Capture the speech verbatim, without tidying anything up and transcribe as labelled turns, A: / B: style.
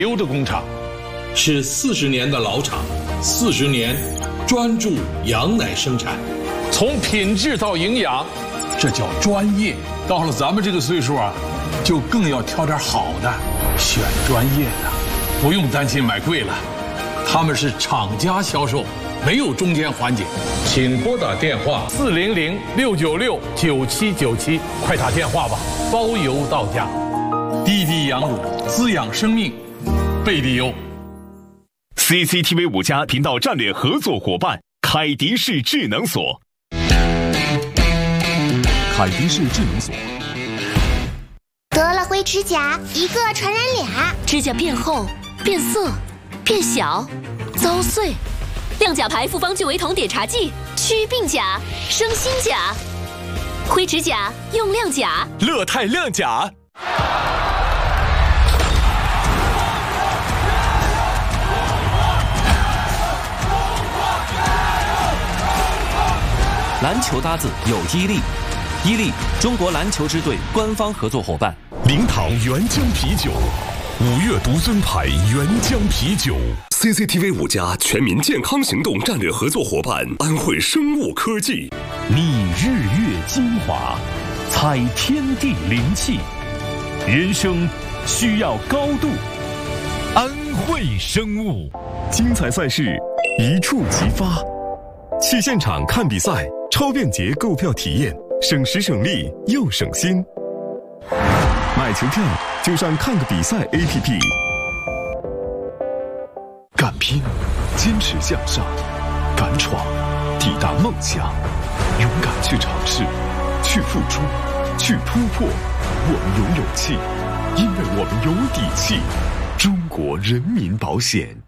A: 优的工厂，是四十年的老厂，四十年专注羊奶生产，从品质到营养，这叫专业。到了咱们这个岁数啊，就更要挑点好的，选专业的，不用担心买贵了。他们是厂家销售，没有中间环节。请拨打电话四零零六九六九七九七，快打电话吧，包邮到家。滴滴羊乳滋养生命，贝蒂优。
B: C C T V 五家频道战略合作伙伴凯迪士智能锁。
C: 凯迪士智能锁。
D: 得了灰指甲，一个传染俩，
E: 指甲变厚、变色、变小、遭碎。亮甲牌复方聚维酮碘茶剂，祛病甲、生新甲。灰指甲用亮甲，
B: 乐泰亮甲。
C: 篮球搭子有伊利，伊利中国篮球之队官方合作伙伴。
B: 零糖原浆啤酒，五月独尊牌原浆啤酒。C C T V 五家全民健康行动战略合作伙伴安徽生物科技。
F: 觅日月精华，采天地灵气，人生需要高度。安徽生物，
B: 精彩赛事一触即发，去现场看比赛，超便捷购票体验，省时省力又省心。买球票就上看个比赛 A P P。
C: 敢拼，坚持向上，敢闯，抵达梦想，勇敢去尝试，去付出，去突破。我们有勇气，因为我们有底气。中国人民保险。